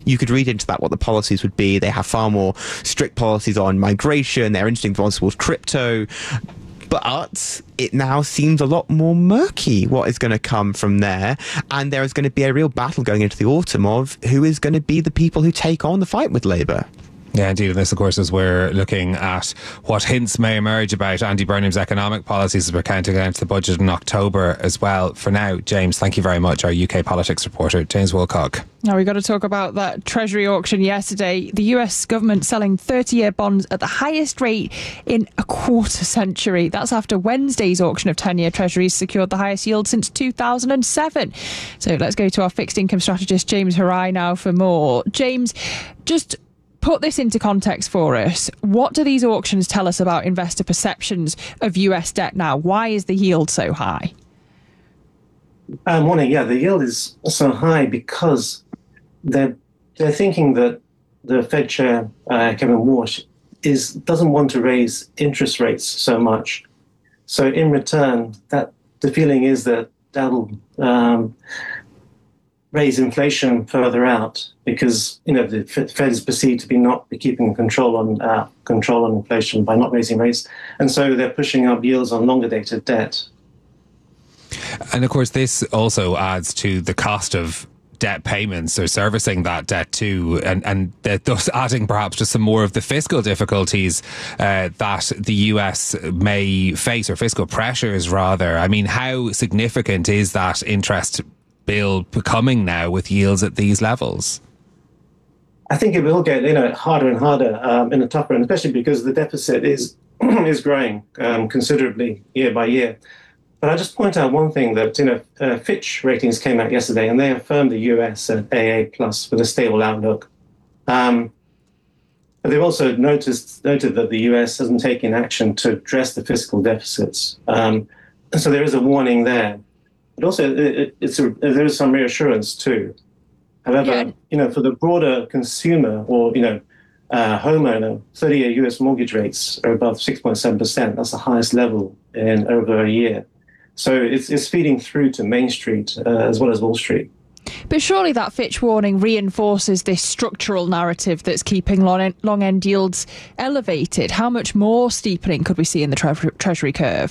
you could read into that what the policies would be. They have far more strict policies on migration. They're interesting towards crypto. But it now seems a lot more murky what is going to come from there. And there is going to be a real battle going into the autumn of who is going to be the people who take on the fight with Labour. Yeah, indeed. And this, of course, as we're looking at what hints may emerge about Andy Burnham's economic policies as we're counting down to the budget in October as well. For now, James, thank you very much. Our UK politics reporter, James Wilcock. Now we've got to talk about that Treasury auction yesterday. The US government selling 30-year bonds at the highest rate in a quarter century. That's after Wednesday's auction of 10-year Treasuries secured the highest yield since 2007. So let's go to our fixed income strategist, James Harai, now for more. James, just put this into context for us. What do these auctions tell us about investor perceptions of US debt now? Why is the yield so high? Morning. Yeah, the yield is so high because they're thinking that the Fed chair, Kevin Warsh, doesn't want to raise interest rates so much. So in return, that the feeling is that that'll raise inflation further out because the Fed is perceived to be not keeping control on inflation by not raising rates, and so they're pushing up yields on longer dated debt. And of course, this also adds to the cost of debt payments or servicing that debt too, and thus adding perhaps to some more of the fiscal difficulties that the US may face, or fiscal pressures rather. I mean, how significant is that interest bill becoming now with yields at these levels? I think it will get harder and harder in the tougher, and especially because the deficit is growing considerably year by year. But I'll just point out one thing that Fitch ratings came out yesterday, and they affirmed the US at AA+ with a stable outlook. But they've also noted that the US hasn't taken action to address the fiscal deficits. So there is a warning there. But also, there is some reassurance too. However, for the broader consumer or homeowner, 30-year US mortgage rates are above 6.7%. That's the highest level in over a year. So it's feeding through to Main Street as well as Wall Street. But surely that Fitch warning reinforces this structural narrative that's keeping long end yields elevated. How much more steepening could we see in the Treasury curve?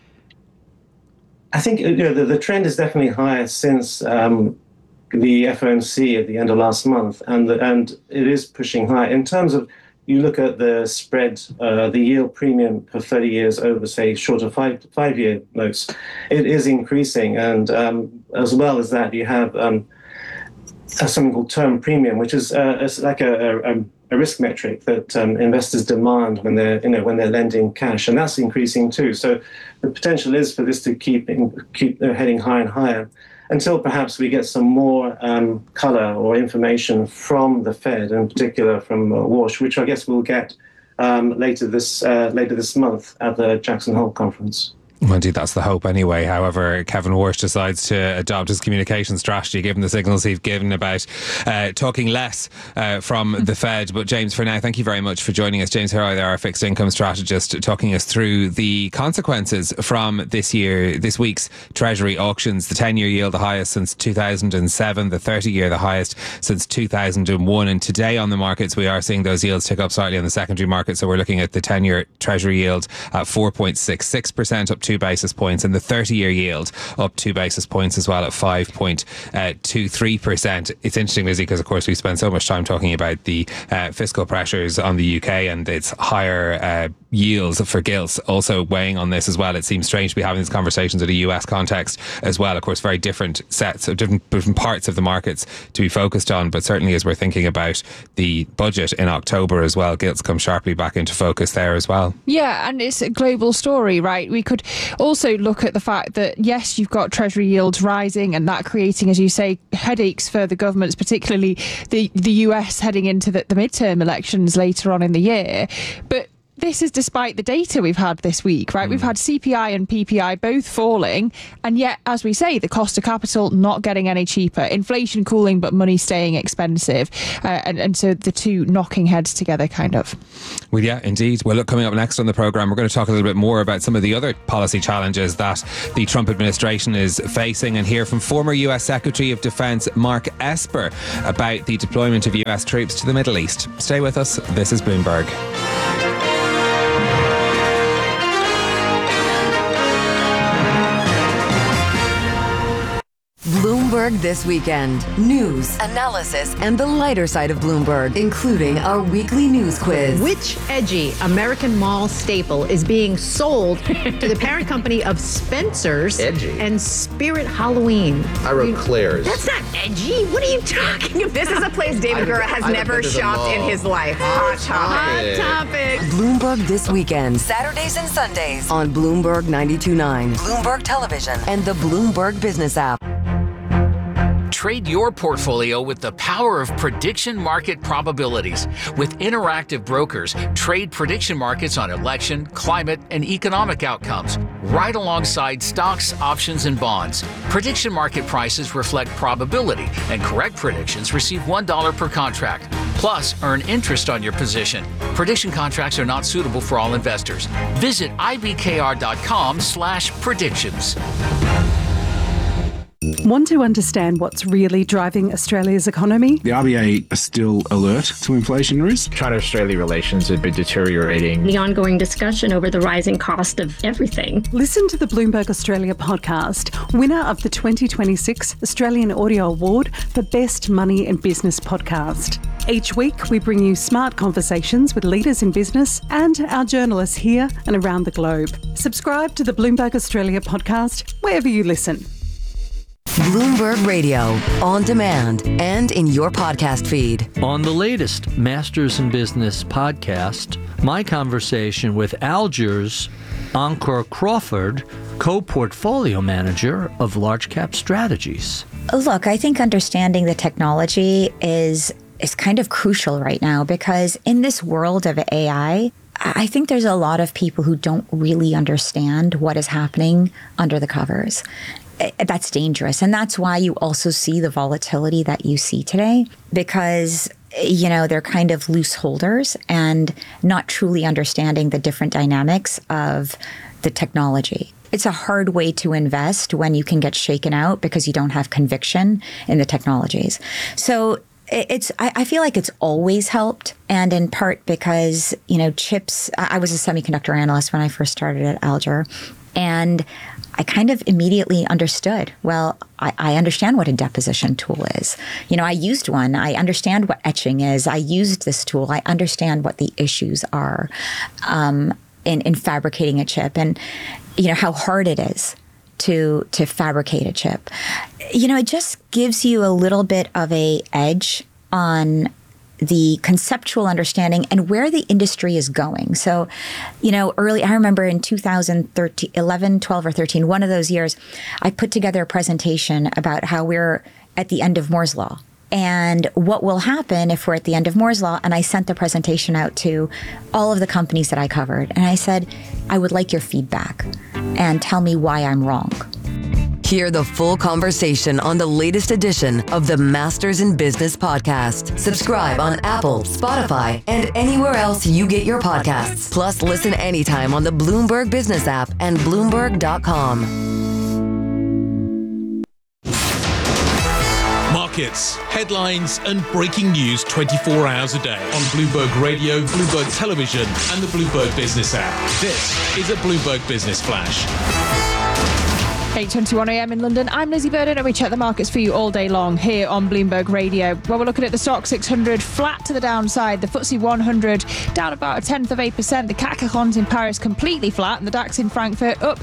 I think the trend is definitely higher since the FOMC at the end of last month, and it is pushing higher. In terms of, you look at the spread, the yield premium for 30 years over, say, shorter five-year notes, it is increasing. And as well as that, you have something called term premium, which is like a risk metric that investors demand when they're lending cash, and that's increasing too. So the potential is for this to keep heading higher and higher until perhaps we get some more color or information from the Fed, in particular from Warsh, which I guess we'll get later this month at the Jackson Hole conference. Well, indeed, that's the hope anyway. However, Kevin Warsh decides to adopt his communication strategy, given the signals he's given about talking less from the Fed. But James, for now, thank you very much for joining us. James Harai, our fixed income strategist, talking us through the consequences from this week's Treasury auctions. The 10-year yield the highest since 2007, the 30-year the highest since 2001. And today on the markets, we are seeing those yields tick up slightly on the secondary market. So we're looking at the 10-year Treasury yield at 4.66%, up 2 basis points, and the 30-year yield up 2 basis points as well at 5.23%. It's interesting, Lizzie, because of course we spend so much time talking about the fiscal pressures on the UK and its higher yields for gilts also weighing on this as well. It seems strange to be having these conversations in a US context as well. Of course, very different sets of different parts of the markets to be focused on, but certainly as we're thinking about the budget in October as well, gilts come sharply back into focus there as well. Yeah, and it's a global story, right? We could also look at the fact that, yes, you've got Treasury yields rising and that creating, as you say, headaches for the governments, particularly the US heading into the midterm elections later on in the year. But this is despite the data we've had this week, right? We've had CPI and PPI both falling, and yet, as we say, the cost of capital not getting any cheaper, inflation cooling, but money staying expensive, and so the two knocking heads together, kind of. Well, yeah, indeed. Well, look, coming up next on the programme, we're going to talk a little bit more about some of the other policy challenges that the Trump administration is facing, and hear from former US Secretary of Defense Mark Esper about the deployment of US troops to the Middle East. Stay with us. This is Bloomberg. Bloomberg This Weekend. News, analysis, and the lighter side of Bloomberg, including our weekly news quiz. Which edgy American mall staple is being sold to the parent company of Spencer's and Spirit Halloween? I wrote Claire's. That's not edgy. What are you talking about? This is a place David Gura has never shopped in his life. Hot topic. Bloomberg This Weekend. Saturdays and Sundays on Bloomberg 92.9, Bloomberg Television, and the Bloomberg Business app. Trade your portfolio with the power of prediction market probabilities. With Interactive Brokers, trade prediction markets on election, climate, and economic outcomes, right alongside stocks, options, and bonds. Prediction market prices reflect probability, and correct predictions receive $1 per contract. Plus, earn interest on your position. Prediction contracts are not suitable for all investors. Visit ibkr.com/predictions. Want to understand what's really driving Australia's economy? The RBA are still alert to inflation risk. China-Australia relations have been deteriorating. The ongoing discussion over the rising cost of everything. Listen to the Bloomberg Australia podcast, winner of the 2026 Australian Audio Award for Best Money and Business Podcast. Each week, we bring you smart conversations with leaders in business and our journalists here and around the globe. Subscribe to the Bloomberg Australia podcast wherever you listen. Bloomberg Radio, on demand and in your podcast feed. On the latest Masters in Business podcast, my conversation with Alger's Ankur Crawford, co-portfolio manager of Large Cap Strategies. Look, I think understanding the technology is kind of crucial right now, because in this world of AI, I think there's a lot of people who don't really understand what is happening under the covers. That's dangerous. And that's why you also see the volatility that you see today, because, you know, they're kind of loose holders and not truly understanding the different dynamics of the technology. It's a hard way to invest when you can get shaken out because you don't have conviction in the technologies. So I feel like it's always helped, and in part because, you know, chips, I was a semiconductor analyst when I first started at Alger, and I kind of immediately understood, well, I understand what a deposition tool is. You know, I used one. I understand what etching is. I used this tool. I understand what the issues are in fabricating a chip, and, you know, how hard it is to fabricate a chip. You know, it just gives you a little bit of a edge on the conceptual understanding and where the industry is going. So, you know, I remember in 2013, 11, 12 or 13, one of those years, I put together a presentation about how we're at the end of Moore's Law and what will happen if we're at the end of Moore's Law. And I sent the presentation out to all of the companies that I covered. And I said, I would like your feedback and tell me why I'm wrong. Hear the full conversation on the latest edition of the Masters in Business podcast. Subscribe on Apple, Spotify, and anywhere else you get your podcasts. Plus, listen anytime on the Bloomberg Business app and Bloomberg.com. Markets, headlines, and breaking news 24 hours a day on Bloomberg Radio, Bloomberg Television, and the Bloomberg Business app. This is a Bloomberg Business Flash. 8:21 a.m. in London. I'm Lizzie Burden, and we check the markets for you all day long here on Bloomberg Radio. Well, we're looking at the stock 600 flat to the downside, the FTSE 100 down about 0.1%, the CAC 40 in Paris completely flat, and the DAX in Frankfurt up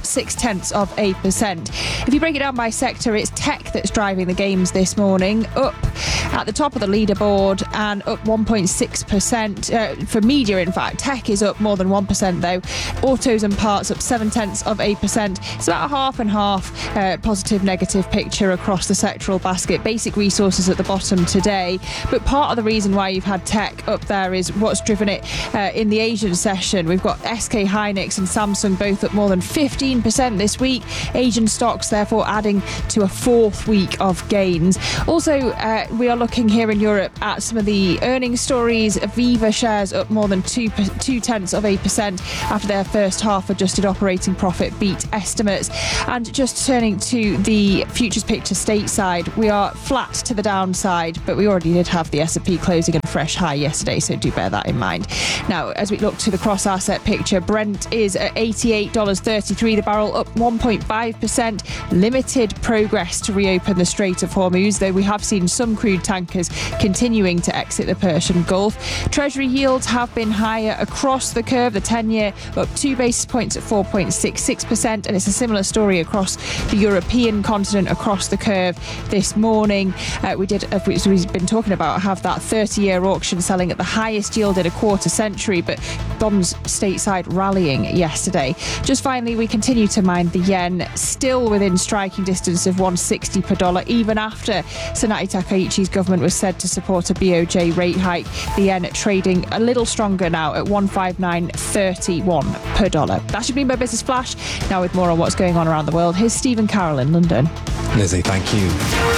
0.6%. If you break it down by sector, it's tech that's driving the gains this morning, up at the top of the leaderboard and up 1.6% for media. In fact, tech is up more than 1% though. Autos and parts up 0.7%. It's about a half and half positive negative picture across the sectoral basket. Basic resources at the bottom today, but part of the reason why you've had tech up there is what's driven it in the Asian session. We've got SK Hynix and Samsung both up more than 15% this week. Asian stocks therefore adding to a fourth week of gains. Also, we are looking here in Europe at some of the earnings stories. Aviva shares up more than 0.2% after their first half adjusted operating profit beat estimates. And just turning to the futures picture stateside, we are flat to the downside, but we already did have the S&P closing at a fresh high yesterday, so do bear that in mind. Now, as we look to the cross-asset picture, Brent is at $88.33 the barrel, up 1.5%. Limited progress to reopen the Strait of Hormuz, though we have seen some crude tankers continuing to exit the Persian Gulf. Treasury yields have been higher across the curve. The 10-year up 2 basis points at 4.66%, and it's a similar story across the European continent across the curve this morning. We did, as we've been talking about, have that 30-year auction selling at the highest yield in a quarter century, but bonds stateside rallying yesterday. Just finally, we continue to mind the yen, still within striking distance of 160 per dollar, even after Sanati Takaichi's government was said to support a BOJ rate hike. The yen trading a little stronger now at 159.31 per dollar. That should be my business flash. Now with more on what's going on around the world, here's Stephen Carroll in London. Lizzie, thank you.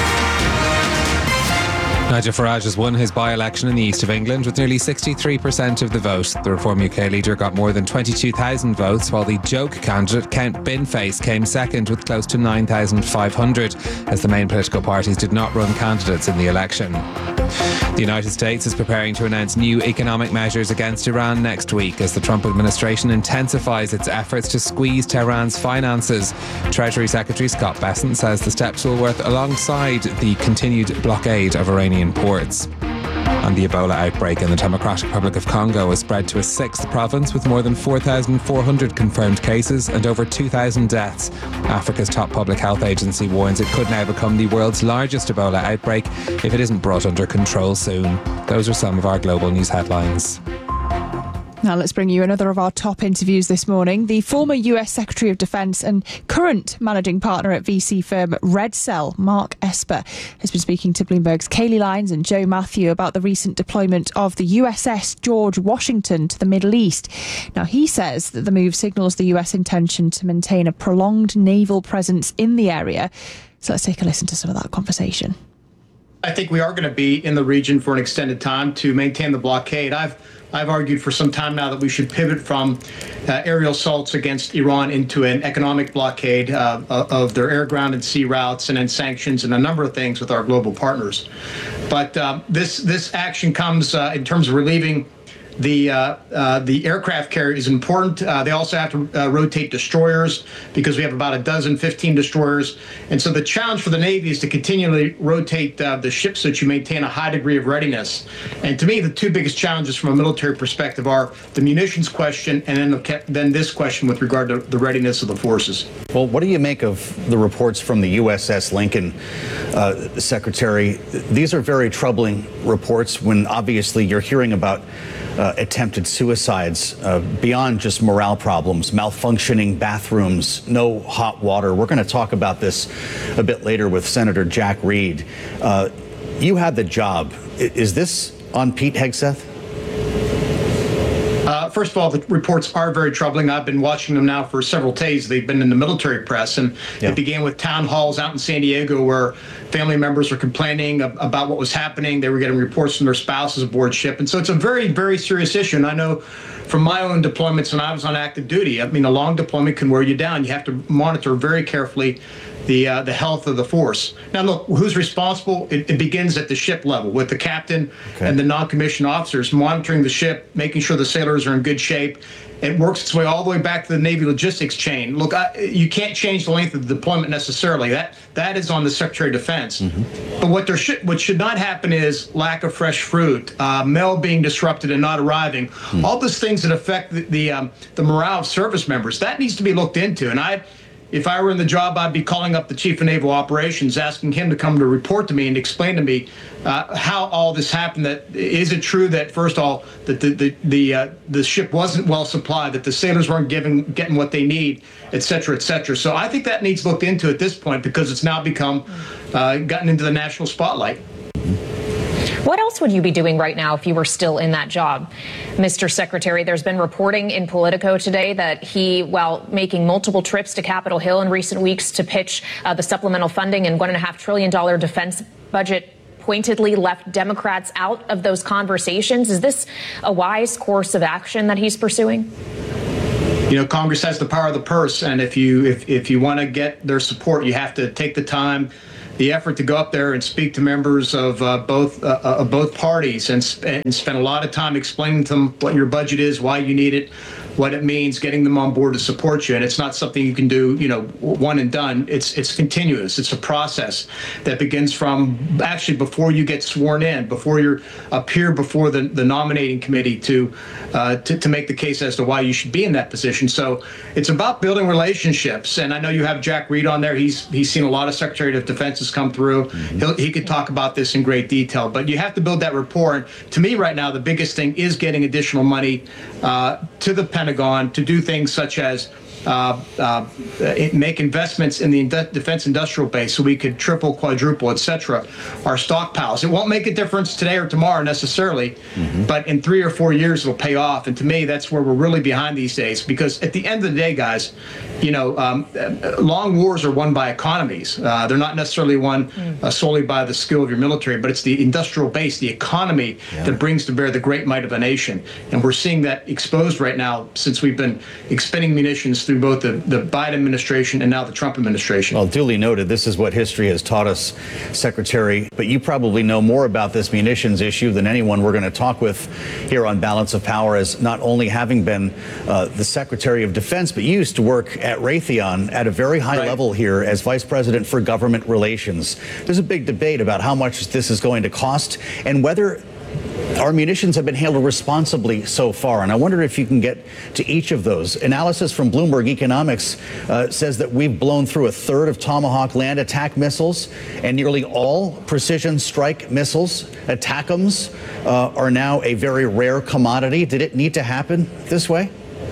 Nigel Farage has won his by-election in the east of England with nearly 63% of the vote. The Reform UK leader got more than 22,000 votes, while the joke candidate, Count Binface, came second with close to 9,500, as the main political parties did not run candidates in the election. The United States is preparing to announce new economic measures against Iran next week as the Trump administration intensifies its efforts to squeeze Tehran's finances. Treasury Secretary Scott Bessent says the steps will work alongside the continued blockade of Iranian ports. And the Ebola outbreak in the Democratic Republic of Congo has spread to a sixth province with more than 4,400 confirmed cases and over 2,000 deaths. Africa's top public health agency warns it could now become the world's largest Ebola outbreak if it isn't brought under control soon. Those are some of our global news headlines. Now let's bring you another of our top interviews this morning. The former US Secretary of Defence and current managing partner at VC firm Redcell, Mark Esper, has been speaking to Bloomberg's Kayleigh Lyons and Joe Matthew about the recent deployment of the USS George Washington to the Middle East. Now he says that the move signals the US intention to maintain a prolonged naval presence in the area. So let's take a listen to some of that conversation. I think we are going to be in the region for an extended time to maintain the blockade. I've argued for some time now that we should pivot from aerial assaults against Iran into an economic blockade of their air, ground, and sea routes, and then sanctions and a number of things with our global partners. But this action comes in terms of relieving the aircraft carrier is important. They also have to rotate destroyers because we have about 15 destroyers. And so the challenge for the Navy is to continually rotate the ships so that you maintain a high degree of readiness. And to me, the two biggest challenges from a military perspective are the munitions question and then this question with regard to the readiness of the forces. Well, what do you make of the reports from the USS Lincoln, Secretary? These are very troubling reports when obviously you're hearing about attempted suicides beyond just morale problems, malfunctioning bathrooms, no hot water. We're going to talk about this a bit later with Senator Jack Reed. You had the job. Is this on Pete Hegseth? First of all, the reports are very troubling. I've been watching them now for several days. They've been in the military press, and it began with town halls out in San Diego where family members were complaining about what was happening. They were getting reports from their spouses aboard ship. And so it's a very, very serious issue. And I know from my own deployments when I was on active duty, I mean, a long deployment can wear you down. You have to monitor very carefully the health of the force. Now, look, who's responsible? It begins at the ship level with the captain and the non-commissioned officers monitoring the ship, making sure the sailors are in good shape. It works its way all the way back to the Navy logistics chain. Look, you can't change the length of the deployment necessarily. That is on the Secretary of Defense. But what should not happen is lack of fresh fruit, mail being disrupted and not arriving. All those things that affect the morale of service members. That needs to be looked into. And if I were in the job, I'd be calling up the Chief of Naval Operations, asking him to come to report to me and explain to me how all this happened. That is it true that, first of all, that the ship wasn't well supplied, that the sailors weren't getting what they need, et cetera, et cetera. So I think that needs looked into at this point, because it's now become gotten into the national spotlight. What else would you be doing right now if you were still in that job, Mr. Secretary? There's been reporting in Politico today that he, while making multiple trips to Capitol Hill in recent weeks to pitch the supplemental funding and $1.5 trillion defense budget, pointedly left Democrats out of those conversations. Is this a wise course of action that he's pursuing? You know, Congress has the power of the purse, and if you want to get their support, you have to take the time, the effort to go up there and speak to members of both parties and spend a lot of time explaining to them what your budget is, why you need it, what it means, getting them on board to support you. And it's not something you can do, one and done. It's continuous. It's a process that begins from actually before you get sworn in, before you appear before the nominating committee to make the case as to why you should be in that position. So it's about building relationships. And I know you have Jack Reed on there. He's seen a lot of Secretary of Defenses come through. He could talk about this in great detail. But you have to build that rapport. And to me right now, the biggest thing is getting additional money to the Pentagon to do things such as make investments in the defense industrial base so we could triple, quadruple, et cetera, our stockpiles. It won't make a difference today or tomorrow necessarily, but in 3 or 4 years it'll pay off. And to me, that's where we're really behind these days, because at the end of the day, guys, long wars are won by economies. They're not necessarily won solely by the skill of your military, but it's the industrial base, the economy that brings to bear the great might of a nation. And we're seeing that exposed right now since we've been expending munitions through both the Biden administration and now the Trump administration. Well, duly noted. This is what history has taught us, Secretary. But you probably know more about this munitions issue than anyone we're going to talk with here on Balance of Power, as not only having been the Secretary of Defense, but you used to work at Raytheon at a very high level here as Vice President for Government Relations. There's a big debate about how much this is going to cost and whether our munitions have been handled responsibly so far. And I wonder if you can get to each of those. Analysis from Bloomberg Economics says that we've blown through 1/3 of Tomahawk land attack missiles, and nearly all precision strike missiles, ATACMS, are now a very rare commodity. Did it need to happen this way?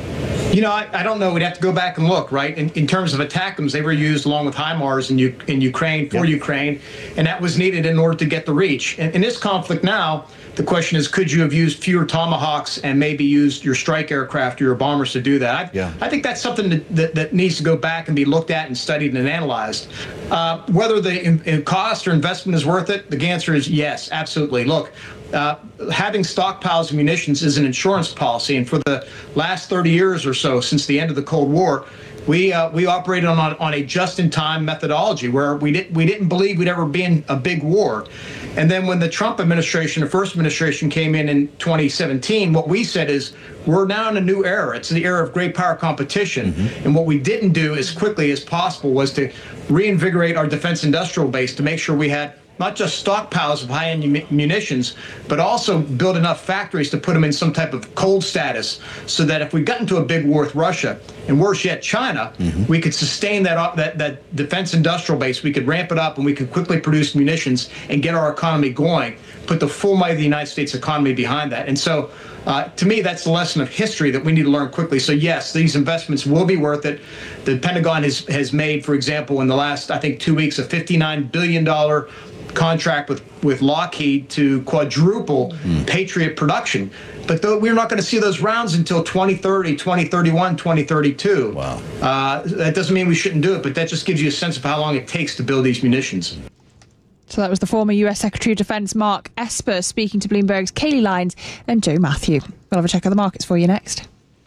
I don't know. We'd have to go back and look, right? In terms of ATACMS, they were used along with HIMARS in Ukraine, for Ukraine, and that was needed in order to get the reach. In this conflict now, the question is, could you have used fewer Tomahawks and maybe used your strike aircraft or your bombers to do that? I think that's something that needs to go back and be looked at and studied and analyzed. Whether the cost or investment is worth it, the answer is yes, absolutely. Look, having stockpiles of munitions is an insurance policy, and for the last 30 years or so, since the end of the Cold War, we operated on a just-in-time methodology where we didn't believe we'd ever be in a big war. And then when the Trump administration, the first administration, came in 2017, what we said is, we're now in a new era. It's the era of great power competition. And what we didn't do as quickly as possible was to reinvigorate our defense industrial base to make sure we had not just stockpiles of high-end munitions, but also build enough factories to put them in some type of cold status so that if we got into a big war with Russia, and worse yet, China, we could sustain that defense industrial base. We could ramp it up, and we could quickly produce munitions and get our economy going, put the full might of the United States economy behind that. And so, to me, that's the lesson of history that we need to learn quickly. So yes, these investments will be worth it. The Pentagon has made, for example, in the last, I think, 2 weeks, a $59 billion contract with Lockheed to quadruple Patriot production. But we're not going to see those rounds until 2030, 2031, 2032. Wow. That doesn't mean we shouldn't do it, but that just gives you a sense of how long it takes to build these munitions. So that was the former US Secretary of Defense Mark Esper speaking to Bloomberg's Kayleigh Lyons and Joe Matthew. We'll have a check of the markets for you next.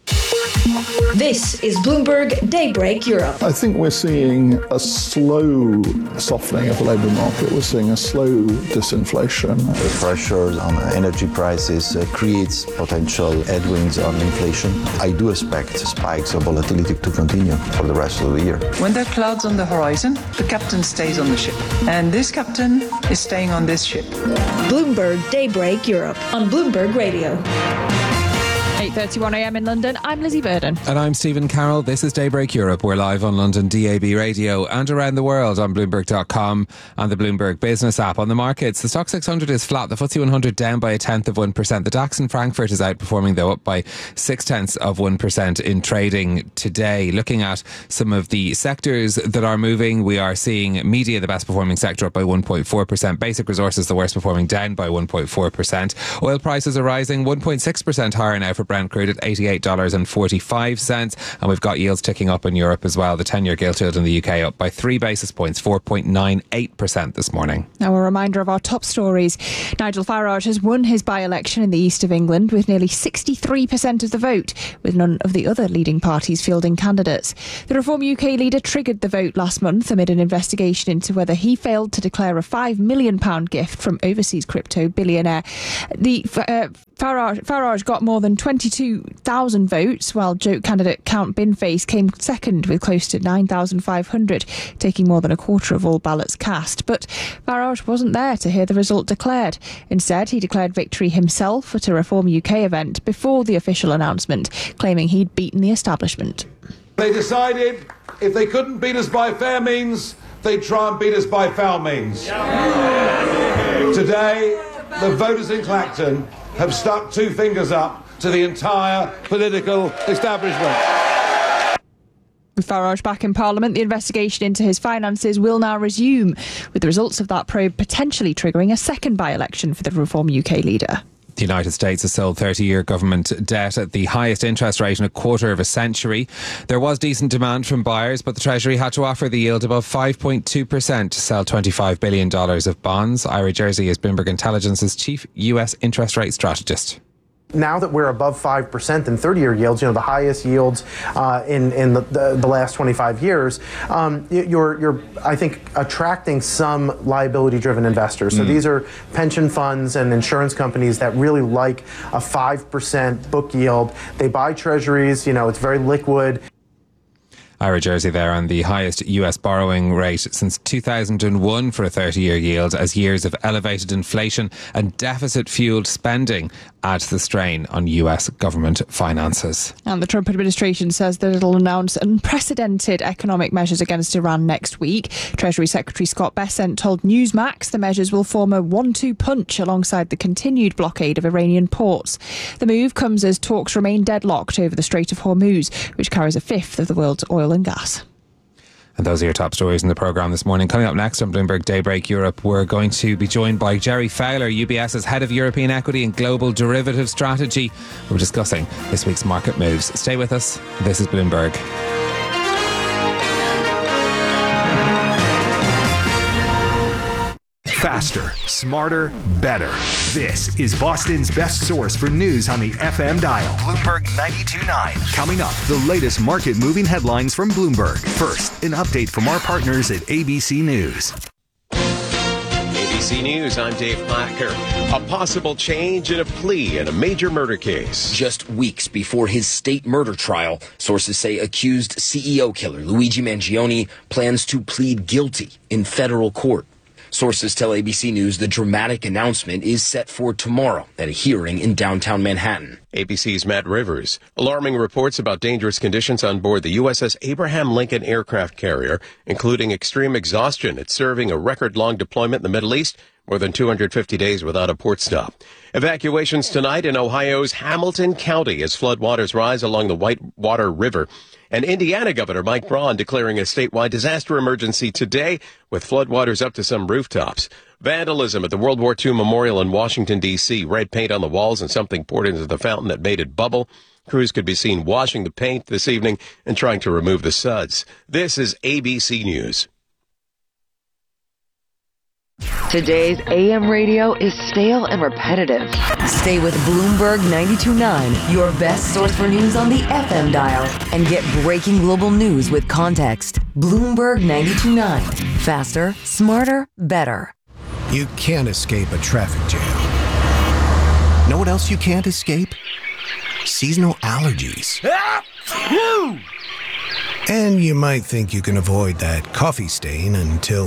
This is Bloomberg Daybreak Europe. I think we're seeing a slow softening of the labour market. We're seeing a slow disinflation. The pressure on energy prices creates potential headwinds on inflation. I do expect spikes of volatility to continue for the rest of the year. When there are clouds on the horizon, the captain stays on the ship. And this captain is staying on this ship. Bloomberg Daybreak Europe on Bloomberg Radio. 8:31am in London. I'm Lizzie Burden. And I'm Stephen Carroll. This is Daybreak Europe. We're live on London DAB radio and around the world on Bloomberg.com and the Bloomberg Business app. On the markets, the Stock 600 is flat. The FTSE 100 down by 0.1%. The DAX in Frankfurt is outperforming, though, up by 0.6% in trading today. Looking at some of the sectors that are moving, we are seeing media, the best performing sector, up by 1.4%. Basic resources, the worst performing, down by 1.4%. Oil prices are rising 1.6% higher now for Brent crude at $88.45. And we've got yields ticking up in Europe as well. The 10-year gilt yield in the UK up by 3 basis points, 4.98% this morning. Now a reminder of our top stories. Nigel Farage has won his by-election in the east of England with nearly 63% of the vote, with none of the other leading parties fielding candidates. The Reform UK leader triggered the vote last month amid an investigation into whether he failed to declare a £5 million gift from overseas crypto billionaire. Farage got more than 22,000 votes, while joke candidate Count Binface came second with close to 9,500, taking more than a quarter of all ballots cast. But Farage wasn't there to hear the result declared. Instead, he declared victory himself at a Reform UK event before the official announcement, claiming he'd beaten the establishment. They decided if they couldn't beat us by fair means, they'd try and beat us by foul means. Today, the voters in Clacton have stuck two fingers up to the entire political establishment. With Farage back in Parliament, the investigation into his finances will now resume, with the results of that probe potentially triggering a second by-election for the Reform UK leader. The United States has sold 30-year government debt at the highest interest rate in a quarter of a century. There was decent demand from buyers, but the Treasury had to offer the yield above 5.2% to sell $25 billion of bonds. Ira Jersey is Bloomberg Intelligence's chief US interest rate strategist. Now that we're above 5% in 30-year yields, the highest yields in the last 25 years, you're, I think, attracting some liability-driven investors. So these are pension funds and insurance companies that really like a 5% book yield. They buy treasuries, it's very liquid. Ira Jersey there on the highest US borrowing rate since 2001 for a 30-year yield, as years of elevated inflation and deficit-fueled spending add to the strain on US government finances. And the Trump administration says that it'll announce unprecedented economic measures against Iran next week. Treasury Secretary Scott Bessent told Newsmax the measures will form a 1-2 punch alongside the continued blockade of Iranian ports. The move comes as talks remain deadlocked over the Strait of Hormuz, which carries a fifth of the world's oil and gas. And those are your top stories in the programme this morning. Coming up next on Bloomberg Daybreak Europe, we're going to be joined by Jerry Fowler, UBS's Head of European Equity and Global Derivative Strategy. We're discussing this week's market moves. Stay with us. This is Bloomberg. Faster, smarter, better. This is Boston's best source for news on the FM dial. Bloomberg 92.9. Coming up, the latest market-moving headlines from Bloomberg. First, an update from our partners at ABC News. ABC News, I'm Dave Placker. A possible change in a plea in a major murder case. Just weeks before his state murder trial, sources say accused CEO killer Luigi Mangione plans to plead guilty in federal court. Sources tell ABC News the dramatic announcement is set for tomorrow at a hearing in downtown Manhattan. ABC's Matt Rivers. Alarming reports about dangerous conditions on board the USS Abraham Lincoln aircraft carrier, including extreme exhaustion. It's serving a record-long deployment in the Middle East, more than 250 days without a port stop. Evacuations tonight in Ohio's Hamilton County as floodwaters rise along the Whitewater River. And Indiana Governor Mike Braun declaring a statewide disaster emergency today with floodwaters up to some rooftops. Vandalism at the World War II Memorial in Washington, D.C. Red paint on the walls and something poured into the fountain that made it bubble. Crews could be seen washing the paint this evening and trying to remove the suds. This is ABC News. Today's AM radio is stale and repetitive. Stay with Bloomberg 92.9, your best source for news on the FM dial, and get breaking global news with context. Bloomberg 92.9. Faster, smarter, better. You can't escape a traffic jam. Know what else you can't escape? Seasonal allergies. And you might think you can avoid that coffee stain until...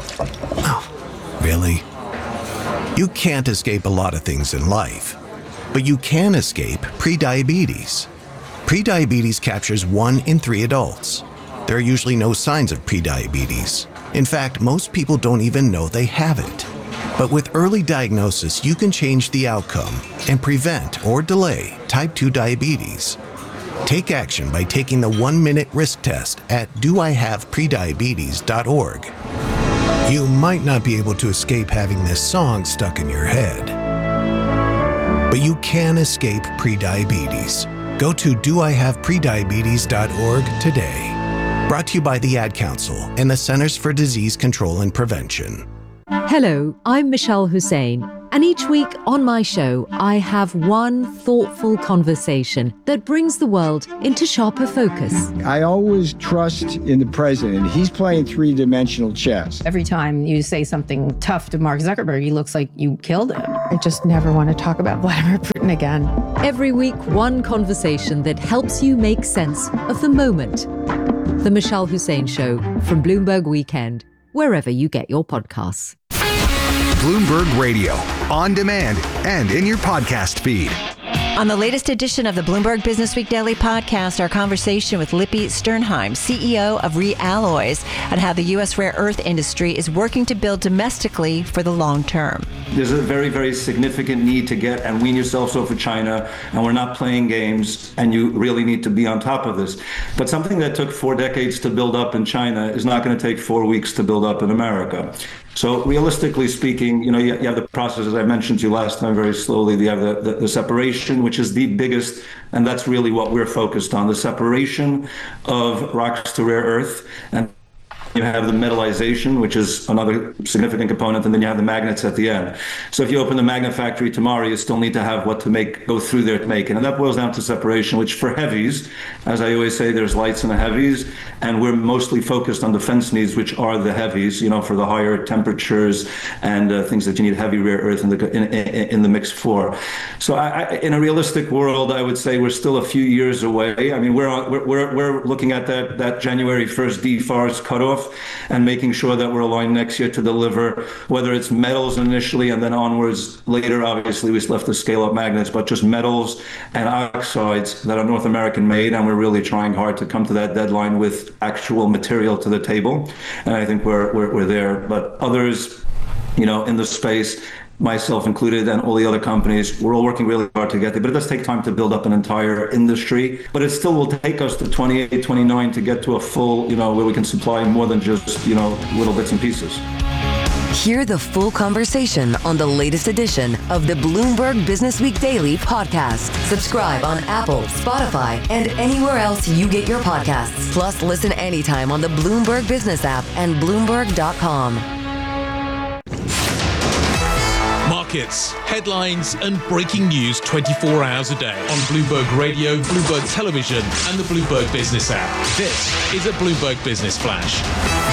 Oh, really? You can't escape a lot of things in life. But you can escape prediabetes. Prediabetes captures 1 in 3 adults. There are usually no signs of prediabetes. In fact, most people don't even know they have it. But with early diagnosis, you can change the outcome and prevent or delay type 2 diabetes. Take action by taking the 1-minute risk test at doihaveprediabetes.org. You might not be able to escape having this song stuck in your head, but you can escape prediabetes. Go to doihaveprediabetes.org today. Brought to you by the Ad Council and the Centers for Disease Control and Prevention. Hello, I'm Michelle Hussein, and each week on my show, I have one thoughtful conversation that brings the world into sharper focus. I always trust in the president. He's playing three-dimensional chess. Every time you say something tough to Mark Zuckerberg, he looks like you killed him. I just never want to talk about Vladimir Putin again. Every week, one conversation that helps you make sense of the moment. The Michelle Hussein Show from Bloomberg Weekend, wherever you get your podcasts. Bloomberg Radio, on demand and in your podcast feed. On the latest edition of the Bloomberg Business Week Daily podcast, our conversation with Lippi Sternheim, CEO of Realloys, on how the U.S. rare earth industry is working to build domestically for the long term. There's a very, very significant need to get and wean yourselves off of China, and we're not playing games, and you really need to be on top of this. But something that took 4 decades to build up in China is not going to take 4 weeks to build up in America. So realistically speaking, you have the process, as I mentioned to you last time, very slowly. You have the separation, which is the biggest, and that's really what we're focused on, the separation of rocks to rare earth. And you have the metallization, which is another significant component, and then you have the magnets at the end. So if you open the magnet factory tomorrow, you still need to have what to make, go through there to make it. And that boils down to separation, which for heavies, as I always say, there's lights in the heavies, and we're mostly focused on defense needs, which are the heavies, for the higher temperatures and things that you need heavy rare earth in the mix for. So in a realistic world, I would say we're still a few years away. I mean, we're looking at that January 1st DFARS cutoff, and making sure that we're aligned next year to deliver, whether it's metals initially and then onwards later. Obviously, we still have to scale up magnets, but just metals and oxides that are North American made, and we're really trying hard to come to that deadline with actual material to the table. And I think we're there. But others, in the space, myself included, and all the other companies, we're all working really hard to get there. But it does take time to build up an entire industry. But it still will take us to 28, 29 to get to a full, where we can supply more than just, little bits and pieces. Hear the full conversation on the latest edition of the Bloomberg Business Week Daily podcast. Subscribe on Apple, Spotify, and anywhere else you get your podcasts. Plus, listen anytime on the Bloomberg Business app and Bloomberg.com. Markets, headlines, and breaking news 24 hours a day on Bloomberg Radio, Bloomberg Television, and the Bloomberg Business app. This is a Bloomberg Business Flash.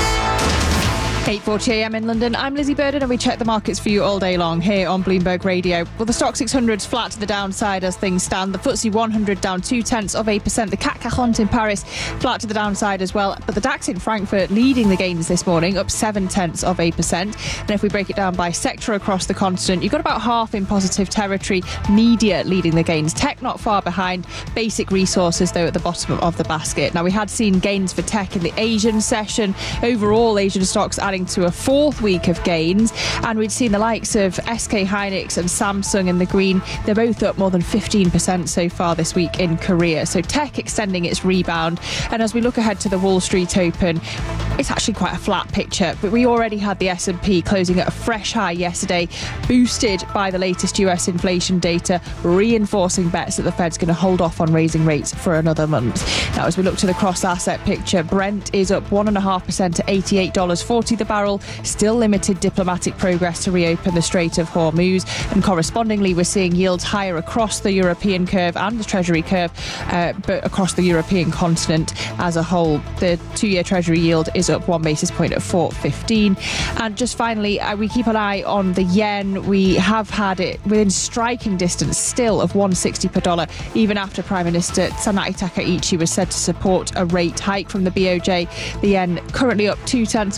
8:40 a.m. in London. I'm Lizzie Burden, and we check the markets for you all day long here on Bloomberg Radio. Well, the Stock 600's flat to the downside as things stand. The FTSE 100 down 0.2%. The CAC 40 in Paris flat to the downside as well. But the DAX in Frankfurt leading the gains this morning, up 0.7%. And if we break it down by sector across the continent, you've got about half in positive territory. Media leading the gains. Tech not far behind. Basic resources, though, at the bottom of the basket. Now, we had seen gains for tech in the Asian session. Overall, Asian stocks adding to a 4th week of gains, and we'd seen the likes of SK Hynix and Samsung in the green. They're both up more than 15% so far this week in Korea. So tech extending its rebound, and as we look ahead to the Wall Street Open, it's actually quite a flat picture, but we already had the S&P closing at a fresh high yesterday, boosted by the latest US inflation data, reinforcing bets that the Fed's going to hold off on raising rates for another month. Now, as we look to the cross-asset picture, Brent is up 1.5% to $88.40 the barrel. Still limited diplomatic progress to reopen the Strait of Hormuz, and correspondingly we're seeing yields higher across the European curve and the Treasury curve, but across the European continent as a whole. The 2-year Treasury yield is up 1 basis point at 4.15. And just finally, we keep an eye on the yen. We have had it within striking distance still of 160 per dollar, even after Prime Minister Sanai Takaichi was said to support a rate hike from the BOJ. The yen currently up 0.2%,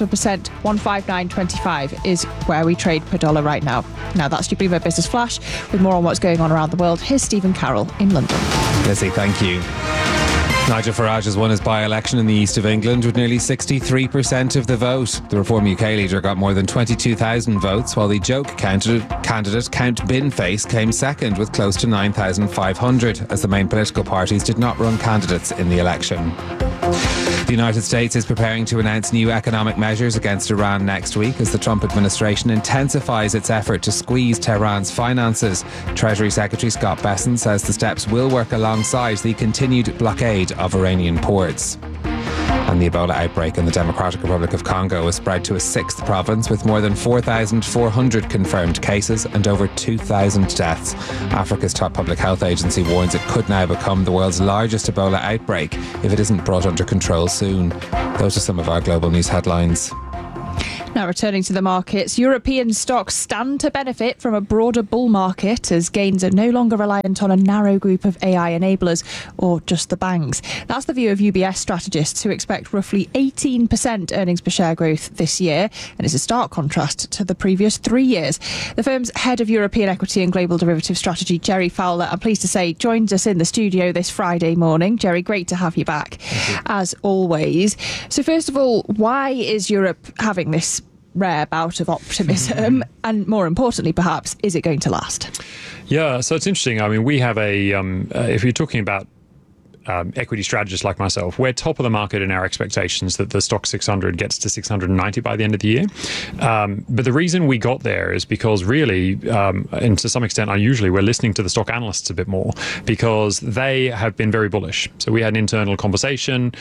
159.25 is where we trade per dollar right now. Now that's your Bloomberg Business Flash. With more on what's going on around the world, here's Stephen Carroll in London. Lizzie, thank you. Nigel Farage has won his by-election in the east of England with nearly 63% of the vote. The Reform UK leader got more than 22,000 votes, while the joke candidate Count Binface came second with close to 9,500, as the main political parties did not run candidates in the election. The United States is preparing to announce new economic measures against Iran next week as the Trump administration intensifies its effort to squeeze Tehran's finances. Treasury Secretary Scott Bessent says the steps will work alongside the continued blockade of Iranian ports. And the Ebola outbreak in the Democratic Republic of Congo has spread to a sixth province with more than 4,400 confirmed cases and over 2,000 deaths. Africa's top public health agency warns it could now become the world's largest Ebola outbreak if it isn't brought under control soon. Those are some of our global news headlines. Now returning to the markets, European stocks stand to benefit from a broader bull market as gains are no longer reliant on a narrow group of AI enablers or just the banks. That's the view of UBS strategists, who expect roughly 18% earnings per share growth this year, and it's a stark contrast to the previous 3 years. The firm's head of European equity and global derivative strategy, Jerry Fowler, I'm pleased to say, joins us in the studio this Friday morning. Jerry, great to have you back, as always. So first of all, why is Europe having this rare bout of optimism, and more importantly perhaps, is it going to last? Yeah, so it's interesting. I mean, we have if you're talking about equity strategists like myself, we're top of the market in our expectations that the stock 600 gets to 690 by the end of the year. But the reason we got there is because really, and to some extent unusually, we're listening to the stock analysts a bit more because they have been very bullish. So we had an internal conversation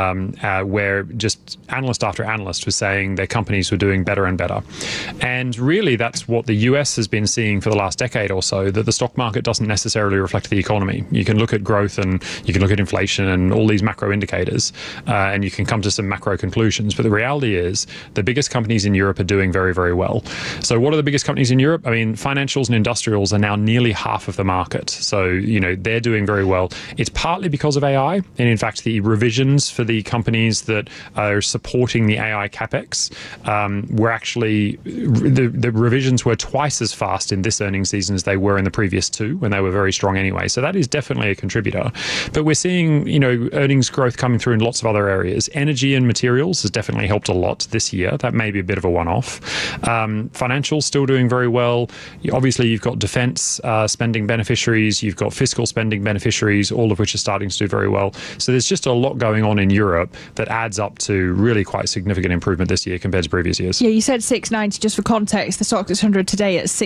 where just analyst after analyst was saying their companies were doing better and better. And really, that's what the US has been seeing for the last decade or so, that the stock market doesn't necessarily reflect the economy. You can look at growth and you can look at inflation and all these macro indicators, and you can come to some macro conclusions. But the reality is the biggest companies in Europe are doing very, very well. So what are the biggest companies in Europe? I mean, financials and industrials are now nearly half of the market. So, you know, they're doing very well. It's partly because of AI. And in fact, the revisions for the companies that are supporting the AI capex were actually, the revisions were twice as fast in this earnings season as they were in the previous two, when they were very strong anyway. So that is definitely a contributor. But we're seeing, you know, earnings growth coming through in lots of other areas. Energy and materials has definitely helped a lot this year. That may be a bit of a one-off. Financials still doing very well. Obviously, you've got defense spending beneficiaries. You've got fiscal spending beneficiaries, all of which are starting to do very well. So there's just a lot going on in Europe that adds up to really quite significant improvement this year compared to previous years. Yeah, you said 690. Just for context, the stock 600 today at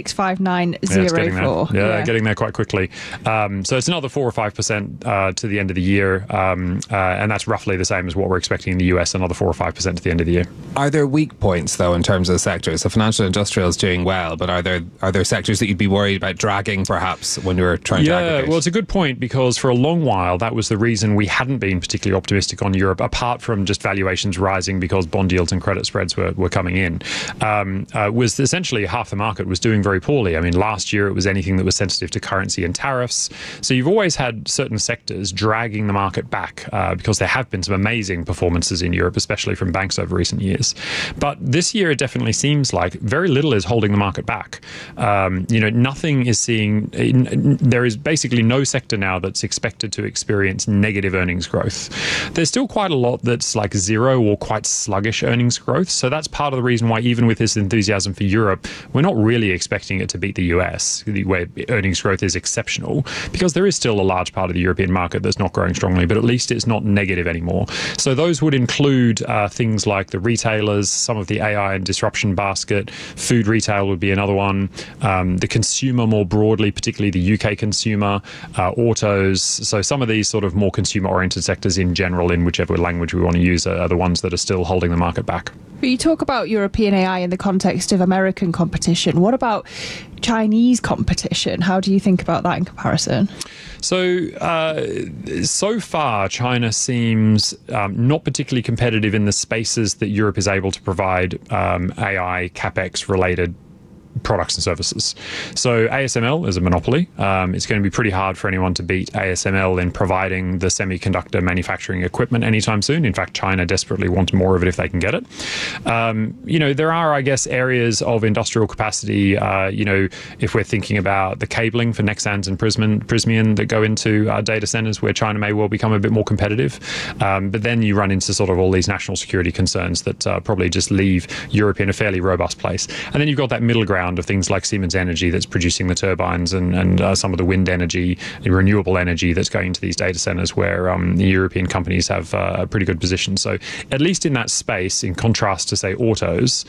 659.04. Yeah, getting there quite quickly. So it's another 4 or 5% to the end of the year, and that's roughly the same as what we're expecting in the US, another 4 or 5% to the end of the year. Are there weak points though in terms of the sectors? So financial industrial is doing well, but are there sectors that you'd be worried about dragging perhaps when you were trying to aggregate? Yeah, well, it's a good point, because for a long while that was the reason we hadn't been particularly optimistic on Europe, apart from just valuations rising because bond yields and credit spreads were coming in. Was essentially half the market was doing very poorly. I mean, last year it was anything that was sensitive to currency and tariffs. So you've always had certain sectors dragging the market back because there have been some amazing performances in Europe, especially from banks over recent years. But this year it definitely seems like very little is holding the market back. Nothing is seeing, there is basically no sector now that's expected to experience negative earnings growth. There's still quite a lot that's like zero or quite sluggish earnings growth. So that's part of the reason why, even with this enthusiasm for Europe, we're not really expecting it to beat the US, where earnings growth is exceptional, because there is still a large part of the European market that's not growing strongly, but at least it's not negative anymore. So those would include things like the retailers, some of the AI and disruption basket. Food retail would be another one. The consumer more broadly, particularly the UK consumer, autos. So some of these sort of more consumer-oriented sectors in general, in whichever language we want to use, are the ones that are still holding the market back. But you talk about European AI in the context of American competition. What about Chinese competition? How do you think about that in comparison? So far, China seems not particularly competitive in the spaces that Europe is able to provide AI, CapEx related products and services. So ASML is a monopoly. It's going to be pretty hard for anyone to beat ASML in providing the semiconductor manufacturing equipment anytime soon. In fact, China desperately wants more of it if they can get it. There are, I guess, areas of industrial capacity, if we're thinking about the cabling for Nexans and Prysmian that go into data centers where China may well become a bit more competitive. But then you run into sort of all these national security concerns that probably just leave Europe in a fairly robust place. And then you've got that middle ground of things like Siemens Energy that's producing the turbines and some of the wind energy, the renewable energy that's going into these data centers where the European companies have a pretty good position. So at least in that space, in contrast to, say, autos,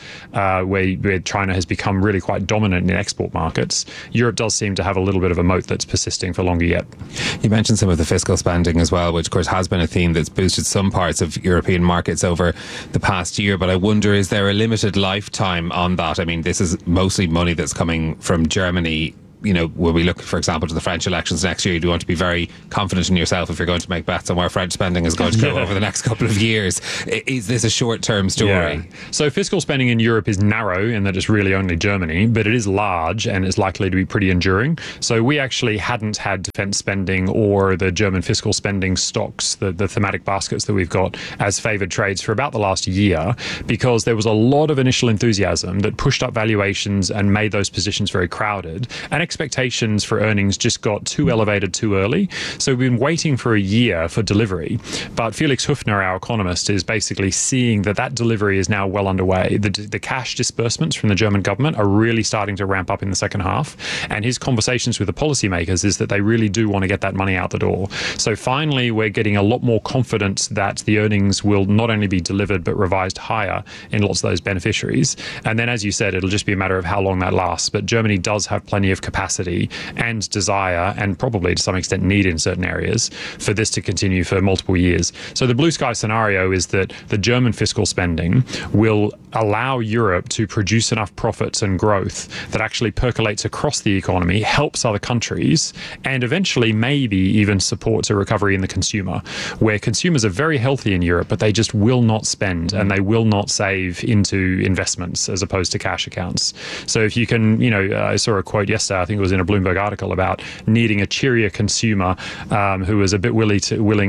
where China has become really quite dominant in export markets, Europe does seem to have a little bit of a moat that's persisting for longer yet. You mentioned some of the fiscal spending as well, which of course has been a theme that's boosted some parts of European markets over the past year, but I wonder, is there a limited lifetime on that? I mean, this is mostly money that's coming from Germany. When we look, for example, to the French elections next year, you do want to be very confident in yourself if you're going to make bets on where French spending is going to go over the next couple of years. Is this a short-term story? Yeah. So fiscal spending in Europe is narrow in that it's really only Germany, but it is large and it's likely to be pretty enduring. So we actually hadn't had defense spending or the German fiscal spending stocks, the thematic baskets that we've got, as favored trades for about the last year, because there was a lot of initial enthusiasm that pushed up valuations and made those positions very crowded. And expectations for earnings just got too elevated too early. So we've been waiting for a year for delivery. But Felix Höfner, our economist, is basically seeing that delivery is now well underway. The cash disbursements from the German government are really starting to ramp up in the second half. And his conversations with the policymakers is that they really do want to get that money out the door. So finally, we're getting a lot more confidence that the earnings will not only be delivered, but revised higher in lots of those beneficiaries. And then, as you said, it'll just be a matter of how long that lasts. But Germany does have plenty of capacity and desire, and probably to some extent need in certain areas, for this to continue for multiple years. So the blue sky scenario is that the German fiscal spending will allow Europe to produce enough profits and growth that actually percolates across the economy, helps other countries, and eventually maybe even supports a recovery in the consumer, where consumers are very healthy in Europe, but they just will not spend and they will not save into investments as opposed to cash accounts. So if you can, I saw a quote yesterday, I think it was in a Bloomberg article, about needing a cheerier consumer who is a bit willing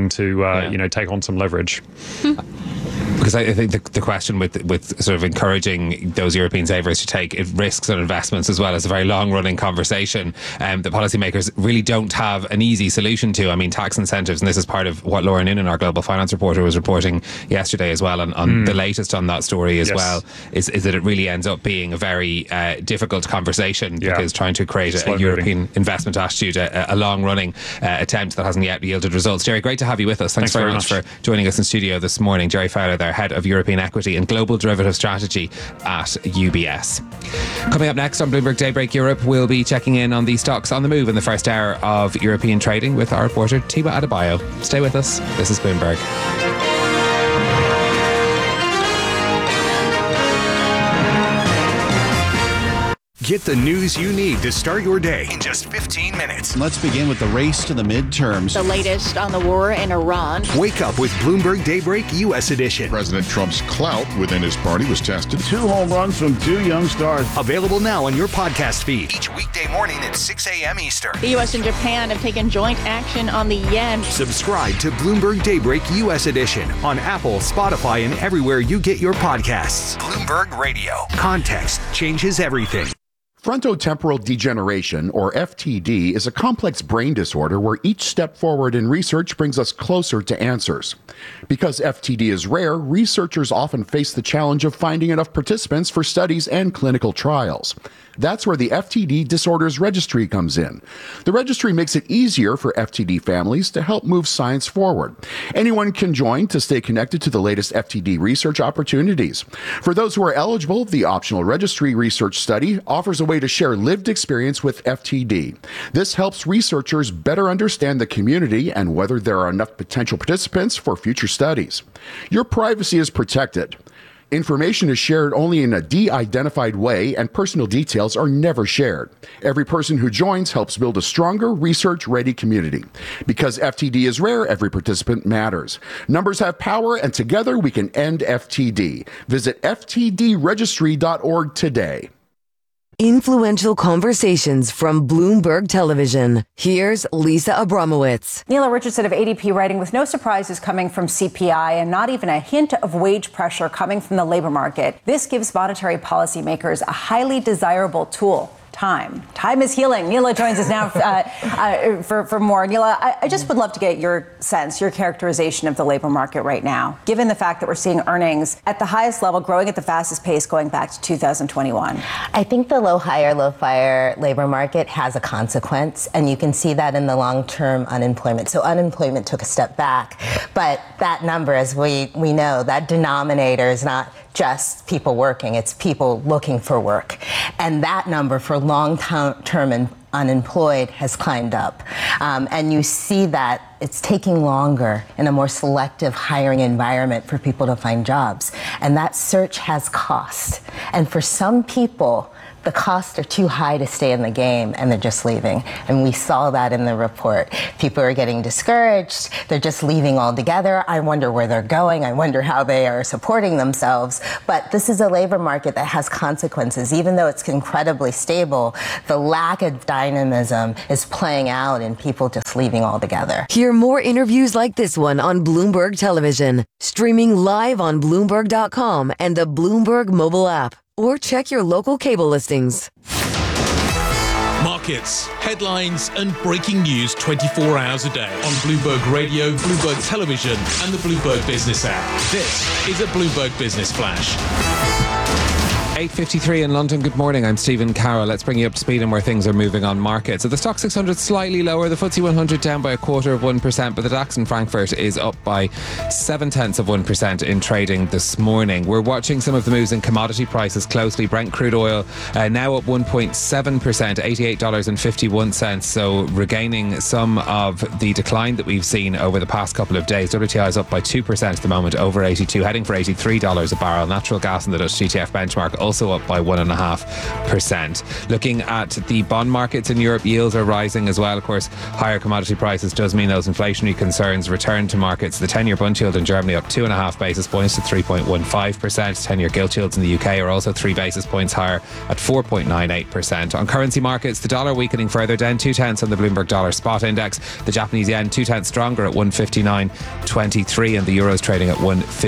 to take on some leverage. Because I think the question with sort of encouraging those European savers to take risks on investments, as well as a very long-running conversation that policymakers really don't have an easy solution to. I mean, tax incentives, and this is part of what Laura Noonan, our global finance reporter, was reporting yesterday as well, on the latest on that story as well, is that it really ends up being a very difficult conversation, because trying to create a European investment attitude, a long-running attempt that hasn't yet yielded results. Jerry, great to have you with us. Thanks very much for joining us in studio this morning. Jerry Fowler there, Head of European Equity and Global Derivative Strategy at UBS. Coming up next on Bloomberg Daybreak Europe, we'll be checking in on the stocks on the move in the first hour of European trading with our reporter Tiba Adebayo. Stay with us. This is Bloomberg. Get the news you need to start your day in just 15 minutes. Let's begin with the race to the midterms. The latest on the war in Iran. Wake up with Bloomberg Daybreak U.S. edition. President Trump's clout within his party was tested. 2 home runs from 2 young stars. Available now on your podcast feed. Each weekday morning at 6 a.m. Eastern. The U.S. and Japan have taken joint action on the yen. Subscribe to Bloomberg Daybreak U.S. edition on Apple, Spotify, and everywhere you get your podcasts. Bloomberg Radio. Context changes everything. Frontotemporal degeneration, or FTD, is a complex brain disorder where each step forward in research brings us closer to answers. Because FTD is rare, researchers often face the challenge of finding enough participants for studies and clinical trials. That's where the FTD Disorders Registry comes in. The registry makes it easier for FTD families to help move science forward. Anyone can join to stay connected to the latest FTD research opportunities. For those who are eligible, the optional registry research study offers a way to share lived experience with FTD. This helps researchers better understand the community and whether there are enough potential participants for future studies. Your privacy is protected. Information is shared only in a de-identified way, and personal details are never shared. Every person who joins helps build a stronger, research-ready community. Because FTD is rare, every participant matters. Numbers have power, and together we can end FTD. Visit ftdregistry.org today. Influential conversations from Bloomberg Television. Here's Lisa Abramowitz. Neela Richardson of ADP writing, with no surprises coming from CPI and not even a hint of wage pressure coming from the labor market, this gives monetary policymakers a highly desirable tool. Time is healing. Neela joins us now for more. Neela, I just would love to get your sense, your characterization of the labor market right now, given the fact that we're seeing earnings at the highest level, growing at the fastest pace going back to 2021. I think the low hire, low fire labor market has a consequence, and you can see that in the long-term unemployment. So unemployment took a step back, but that number, as we know, that denominator is not just people working, it's people looking for work. And that number for long-term and unemployed has climbed up. And you see that it's taking longer in a more selective hiring environment for people to find jobs. And that search has cost. And for some people, the costs are too high to stay in the game, and they're just leaving. And we saw that in the report. People are getting discouraged. They're just leaving altogether. I wonder where they're going. I wonder how they are supporting themselves. But this is a labor market that has consequences. Even though it's incredibly stable, the lack of dynamism is playing out in people just leaving altogether. Hear more interviews like this one on Bloomberg Television, streaming live on Bloomberg.com and the Bloomberg mobile app. Or check your local cable listings. Markets, headlines, and breaking news 24 hours a day on Bloomberg Radio, Bloomberg Television, and the Bloomberg Business app. This is a Bloomberg Business Flash. 8:53 in London. Good morning. I'm Stephen Carroll. Let's bring you up to speed on where things are moving on markets. So the Stoxx 600 slightly lower, the FTSE 100 down by 0.25%, but the DAX in Frankfurt is up by 0.7% in trading this morning. We're watching some of the moves in commodity prices closely. Brent crude oil now up 1.7%, $88.51, so regaining some of the decline that we've seen over the past couple of days. WTI is up by 2% at the moment, over 82, heading for $83 a barrel. Natural gas in the Dutch TTF benchmark also up by 1.5%. Looking at the bond markets in Europe, yields are rising as well. Of course, higher commodity prices does mean those inflationary concerns return to markets. The 10-year bund yield in Germany up 2.5 basis points to 3.15%. 10-year gilt yields in the UK are also 3 basis points higher at 4.98%. On currency markets, the dollar weakening further, down 0.2 on the Bloomberg Dollar Spot Index. The Japanese yen 0.2 stronger at 159.23, and the euro's trading at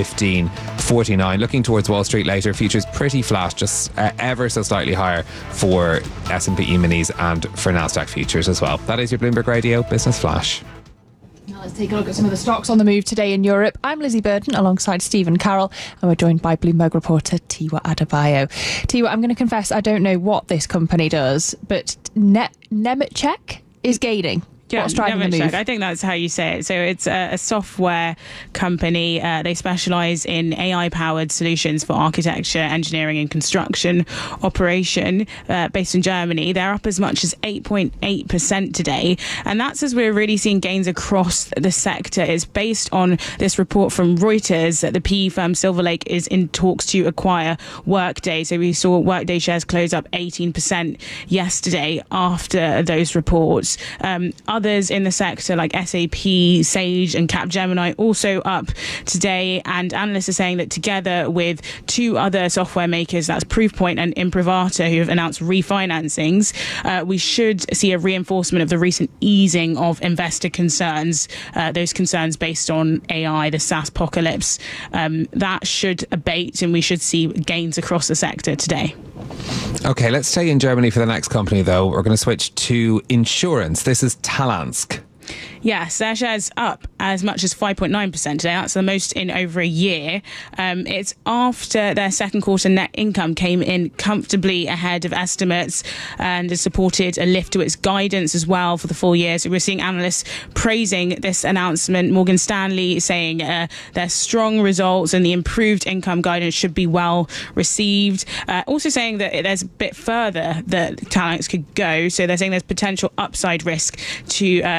115.49. Looking towards Wall Street later, futures pretty flat, just ever so slightly higher for S&P E-minis and for Nasdaq futures as well. That is your Bloomberg Radio Business Flash. Now let's take a look at some of the stocks on the move today in Europe. I'm Lizzie Burden alongside Stephen Carroll, and we're joined by Bloomberg reporter Tiwa Adebayo. Tiwa, I'm going to confess I don't know what this company does, but Nemetschek is gaining. What's driving the move? I think that's how you say it. So it's a software company. They specialize in AI-powered solutions for architecture, engineering and construction operation based in Germany. They're up as much as 8.8% today. And that's as we're really seeing gains across the sector. It's based on this report from Reuters that the PE firm Silver Lake is in talks to acquire Workday. So we saw Workday shares close up 18% yesterday after those reports. Others in the sector like SAP, Sage and Capgemini also up today, and analysts are saying that together with two other software makers, that's Proofpoint and Imprivata, who have announced refinancings, we should see a reinforcement of the recent easing of investor concerns, those concerns based on AI, the SaaS apocalypse. That should abate and we should see gains across the sector today. Okay, let's stay in Germany for the next company, though. We're going to switch to insurance. This is Talansk. Yes, their shares up as much as 5.9% today. That's the most in over a year. It's after their second quarter net income came in comfortably ahead of estimates and has supported a lift to its guidance as well for the full year. So we're seeing analysts praising this announcement. Morgan Stanley saying their strong results and the improved income guidance should be well received. Also saying that there's a bit further that Talansk could go. So they're saying there's potential upside risk to current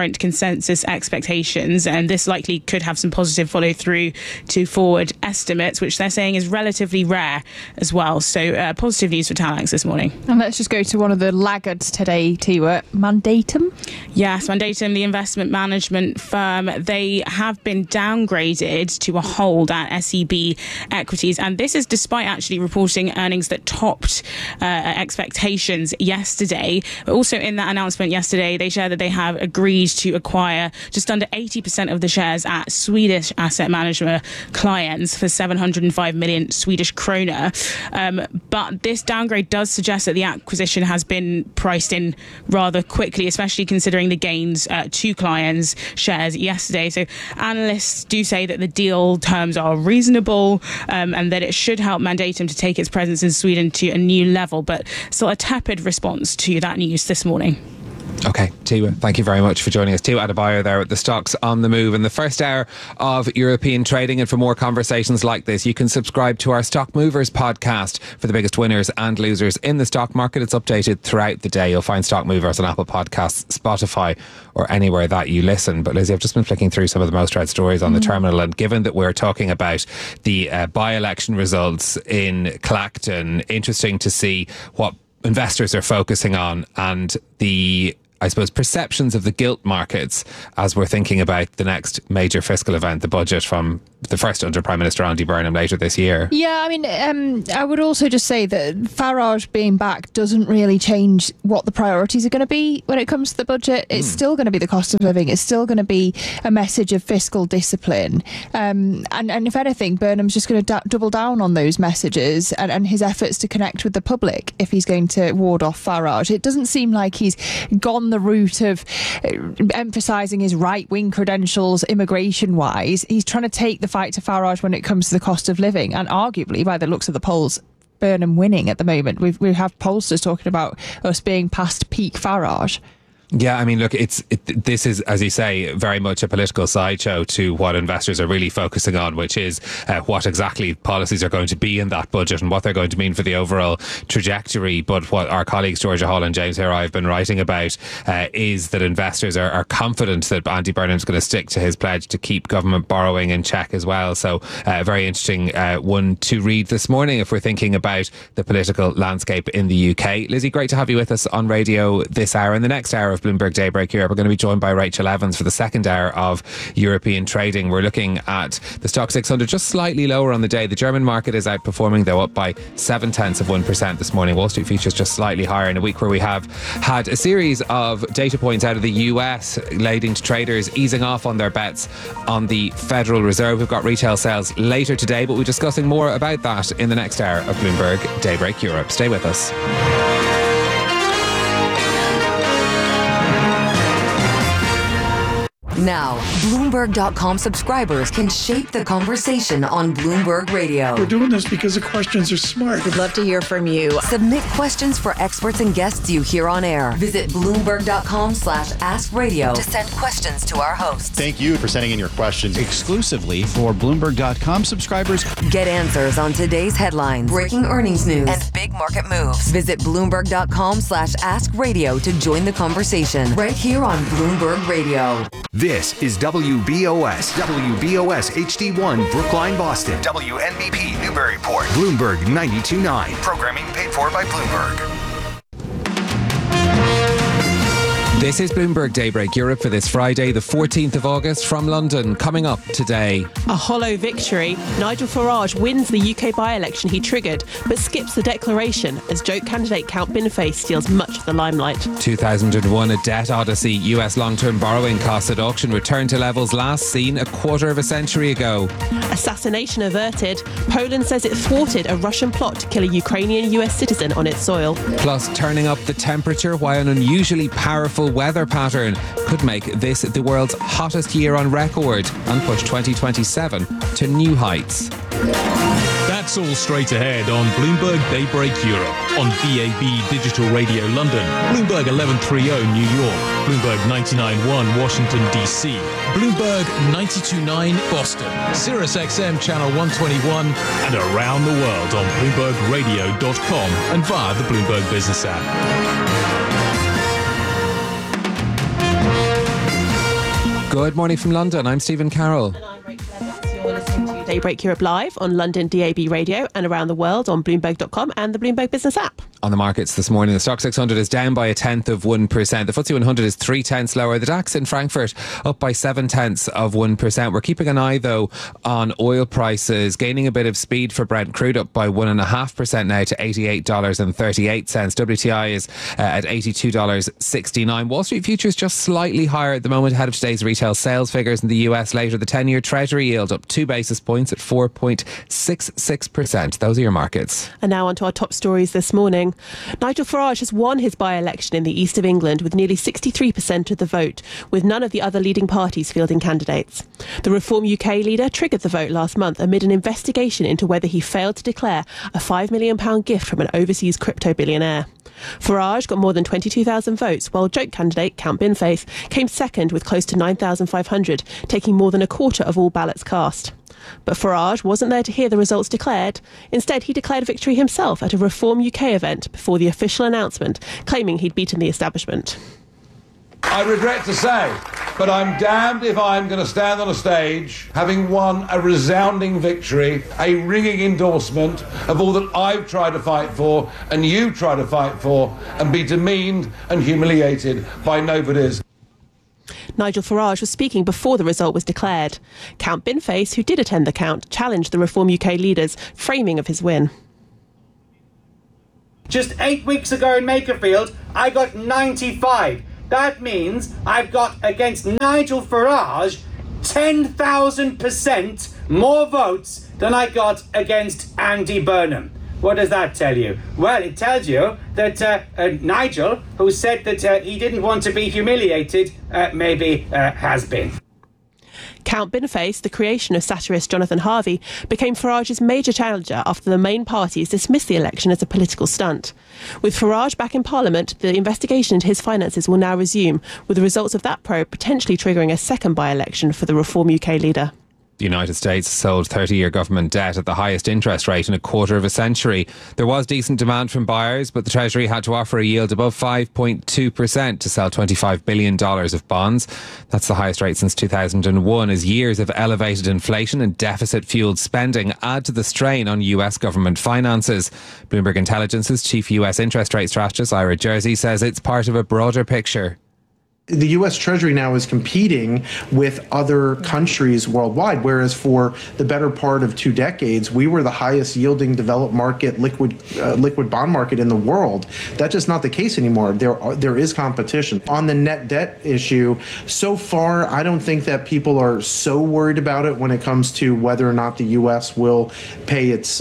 current consensus expectations, and this likely could have some positive follow through to forward estimates, which they're saying is relatively rare as well. So positive news for Talax this morning. And let's just go to one of the laggards today, Tiwa, Mandatum. Yes, Mandatum, the investment management firm, they have been downgraded to a hold at SEB Equities, and this is despite actually reporting earnings that topped expectations yesterday. But also in that announcement yesterday, they shared that they have agreed to acquire just under 80% of the shares at Swedish asset management clients for 705 million Swedish krona. But this downgrade does suggest that the acquisition has been priced in rather quickly, especially considering the gains to clients' shares yesterday. So analysts do say that the deal terms are reasonable, and that it should help Mandatum to take its presence in Sweden to a new level, but still a tepid response to that news this morning. Okay, Tiwa, thank you very much for joining us. Tiwa Adebayo there at the Stocks on the Move in the first hour of European trading. And for more conversations like this, you can subscribe to our Stock Movers podcast for the biggest winners and losers in the stock market. It's updated throughout the day. You'll find Stock Movers on Apple Podcasts, Spotify, or anywhere that you listen. But Lizzie, I've just been flicking through some of the most read stories on the terminal, and given that we're talking about the by-election results in Clacton, interesting to see what investors are focusing on and the, I suppose, perceptions of the gilt markets as we're thinking about the next major fiscal event, the budget from the first under Prime Minister Andy Burnham later this year. Yeah, I mean, I would also just say that Farage being back doesn't really change what the priorities are going to be when it comes to the budget. It's still going to be the cost of living. It's still going to be a message of fiscal discipline. And if anything, Burnham's just going to double down on those messages and his efforts to connect with the public if he's going to ward off Farage. It doesn't seem like he's gone the route of emphasising his right-wing credentials immigration-wise. He's trying to take the fight to Farage when it comes to the cost of living, and arguably, by the looks of the polls, Burnham winning at the moment. We have pollsters talking about us being past peak Farage. Yeah, I mean, look, this is, as you say, very much a political sideshow to what investors are really focusing on, which is what exactly policies are going to be in that budget and what they're going to mean for the overall trajectory. But what our colleagues Georgia Hall and James Hira have been writing about is that investors are confident that Andy Burnham's going to stick to his pledge to keep government borrowing in check as well. So a very interesting one to read this morning if we're thinking about the political landscape in the UK. Lizzie, great to have you with us on radio this hour. In the next hour of Bloomberg Daybreak Europe, we're going to be joined by Rachel Evans for the second hour of European trading. We're looking at the Stock 600 just slightly lower on the day. The German market is outperforming, though, up by 0.7% this morning. Wall Street futures just slightly higher in a week where we have had a series of data points out of the US leading to traders easing off on their bets on the Federal Reserve. We've got retail sales later today, but we're discussing more about that in the next hour of Bloomberg Daybreak Europe. Stay with us. Now, Bloomberg.com subscribers can shape the conversation on Bloomberg Radio. We're doing this because the questions are smart. We'd love to hear from you. Submit questions for experts and guests you hear on air. Visit Bloomberg.com/AskRadio to send questions to our hosts. Thank you for sending in your questions exclusively for Bloomberg.com subscribers. Get answers on today's headlines, breaking earnings news, and big market moves. Visit Bloomberg.com/AskRadio to join the conversation right here on Bloomberg Radio. This is WBOS HD1 Brookline, Boston. WNBP Newburyport. Bloomberg 92.9. Programming paid for by Bloomberg. This is Bloomberg Daybreak Europe for this Friday, the 14th of August from London. Coming up today. A hollow victory. Nigel Farage wins the UK by-election he triggered, but skips the declaration as joke candidate Count Binface steals much of the limelight. 2001, a debt odyssey. US long-term borrowing costs at auction return to levels last seen a quarter of a century ago. Assassination averted. Poland says it thwarted a Russian plot to kill a Ukrainian US citizen on its soil. Plus, turning up the temperature, why an unusually powerful weather pattern could make this the world's hottest year on record and push 2027 to new heights. That's all straight ahead on Bloomberg Daybreak Europe, on DAB Digital Radio London, Bloomberg 1130 New York, Bloomberg 99.1 Washington DC, Bloomberg 92.9 Boston, Sirius XM Channel 121, and around the world on BloombergRadio.com and via the Bloomberg Business app. Good morning from London. I'm Stephen Carroll. You're listening to Daybreak Europe live on London DAB radio and around the world on Bloomberg.com and the Bloomberg Business app. On the markets this morning, the Stock 600 is down by 0.1%. The FTSE 100 is 0.3 lower. The DAX in Frankfurt up by 0.7%. We're keeping an eye, though, on oil prices, gaining a bit of speed for Brent crude, up by 1.5% now to $88.38. WTI is at $82.69. Wall Street futures just slightly higher at the moment ahead of today's retail sales figures in the US later. The 10-year Treasury yield up 2 basis points at 4.66%. Those are your markets. And now on to our top stories this morning. Nigel Farage has won his by-election in the east of England with nearly 63% of the vote, with none of the other leading parties fielding candidates. The Reform UK leader triggered the vote last month amid an investigation into whether he failed to declare a £5 million gift from an overseas crypto billionaire. Farage got more than 22,000 votes, while joke candidate Count Binface came second with close to 9,500, taking more than a quarter of all ballots cast. But Farage wasn't there to hear the results declared. Instead, he declared victory himself at a Reform UK event before the official announcement, claiming he'd beaten the establishment. I regret to say, but I'm damned if I'm going to stand on a stage having won a resounding victory, a ringing endorsement of all that I've tried to fight for and you try to fight for, and be demeaned and humiliated by nobodies. Nigel Farage was speaking before the result was declared. Count Binface, who did attend the count, challenged the Reform UK leader's framing of his win. Just 8 weeks ago in Makerfield, I got 95. That means I've got against Nigel Farage 10,000% more votes than I got against Andy Burnham. What does that tell you? Well, it tells you that Nigel, who said that he didn't want to be humiliated, maybe has been. Count Binface, the creation of satirist Jonathan Harvey, became Farage's major challenger after the main parties dismissed the election as a political stunt. With Farage back in Parliament, the investigation into his finances will now resume, with the results of that probe potentially triggering a second by-election for the Reform UK leader. The United States sold 30-year government debt at the highest interest rate in a quarter of a century. There was decent demand from buyers, but the Treasury had to offer a yield above 5.2% to sell $25 billion of bonds. That's the highest rate since 2001, as years of elevated inflation and deficit-fueled spending add to the strain on US government finances. Bloomberg Intelligence's chief US interest rate strategist, Ira Jersey, says it's part of a broader picture. The U.S. Treasury now is competing with other countries worldwide, whereas for the better part of 2 decades, we were the highest yielding developed market liquid bond market in the world. That's just not the case anymore. There is competition. On the net debt issue, so far, I don't think that people are so worried about it when it comes to whether or not the U.S. will pay its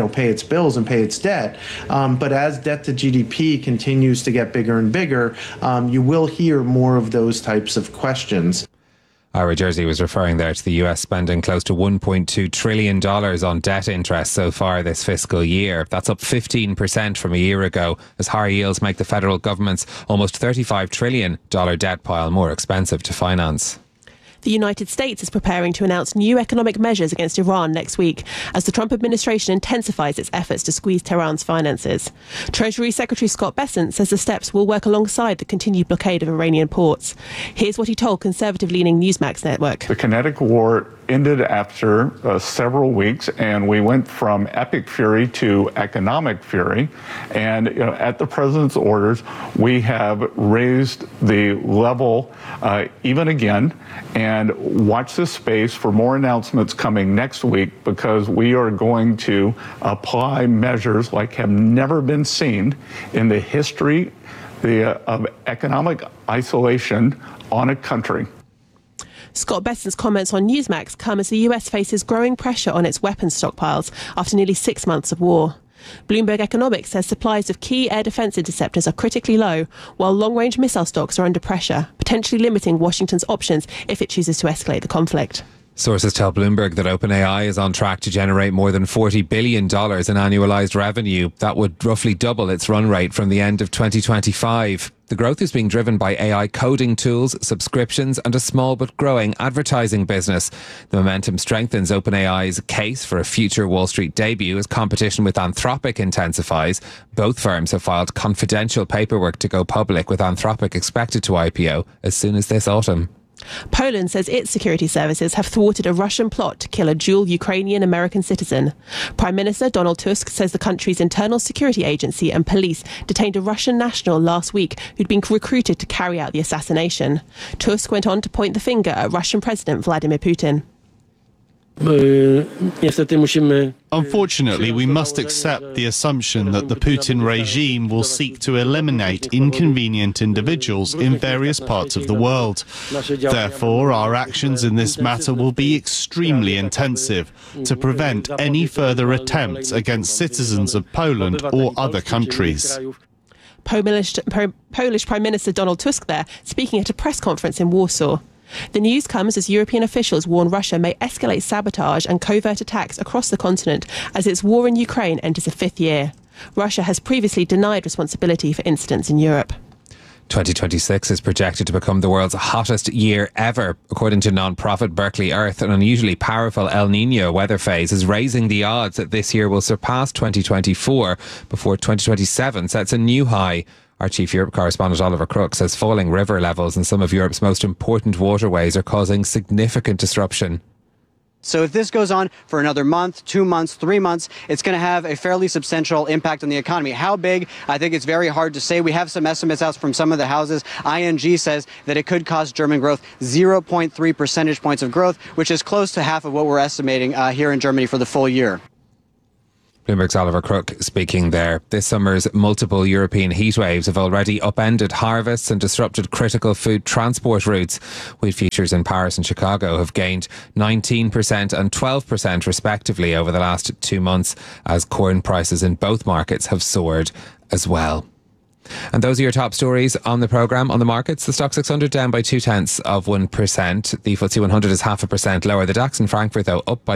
bills and pay its debt. But as debt to GDP continues to get bigger and bigger, you will hear more of those types of questions. Ira Jersey was referring there to the US spending close to $1.2 trillion on debt interest so far this fiscal year. That's up 15% from a year ago, as higher yields make the federal government's almost $35 trillion debt pile more expensive to finance. The United States is preparing to announce new economic measures against Iran next week as the Trump administration intensifies its efforts to squeeze Tehran's finances. Treasury Secretary Scott Bessent says the steps will work alongside the continued blockade of Iranian ports. Here's what he told conservative-leaning Newsmax network. The kinetic war ended after several weeks, and we went from epic fury to economic fury. And at the president's orders, we have raised the level even again. And watch this space for more announcements coming next week, because we are going to apply measures like have never been seen in the history of economic isolation on a country. Scott Bessent's comments on Newsmax come as the US faces growing pressure on its weapons stockpiles after nearly 6 months of war. Bloomberg Economics says supplies of key air defence interceptors are critically low, while long-range missile stocks are under pressure, potentially limiting Washington's options if it chooses to escalate the conflict. Sources tell Bloomberg that OpenAI is on track to generate more than $40 billion in annualised revenue. That would roughly double its run rate from the end of 2025. The growth is being driven by AI coding tools, subscriptions, and a small but growing advertising business. The momentum strengthens OpenAI's case for a future Wall Street debut as competition with Anthropic intensifies. Both firms have filed confidential paperwork to go public, with Anthropic expected to IPO as soon as this autumn. Poland says its security services have thwarted a Russian plot to kill a dual Ukrainian-American citizen. Prime Minister Donald Tusk says the country's internal security agency and police detained a Russian national last week who'd been recruited to carry out the assassination. Tusk went on to point the finger at Russian President Vladimir Putin. Unfortunately, we must accept the assumption that the Putin regime will seek to eliminate inconvenient individuals in various parts of the world. Therefore, our actions in this matter will be extremely intensive to prevent any further attempts against citizens of Poland or other countries. Polish Prime Minister Donald Tusk there, speaking at a press conference in Warsaw. The news comes as European officials warn Russia may escalate sabotage and covert attacks across the continent as its war in Ukraine enters a fifth year. Russia has previously denied responsibility for incidents in Europe. 2026 is projected to become the world's hottest year ever. According to non-profit Berkeley Earth, an unusually powerful El Niño weather phase is raising the odds that this year will surpass 2024 before 2027 sets a new high. Our chief Europe correspondent Oliver Crook says falling river levels in some of Europe's most important waterways are causing significant disruption. So if this goes on for another month, 2 months, 3 months, it's going to have a fairly substantial impact on the economy. How big? I think it's very hard to say. We have some estimates out from some of the houses. ING says that it could cost German growth 0.3 percentage points of growth, which is close to half of what we're estimating here in Germany for the full year. Bloomberg's Oliver Crook speaking there. This summer's multiple European heat waves have already upended harvests and disrupted critical food transport routes. Wheat futures in Paris and Chicago have gained 19% and 12% respectively over the last 2 months as corn prices in both markets have soared as well. And those are your top stories on the programme. On the markets, the Stock 600 down by 0.2%. The FTSE 100 is 0.5% lower. The DAX in Frankfurt, though, up by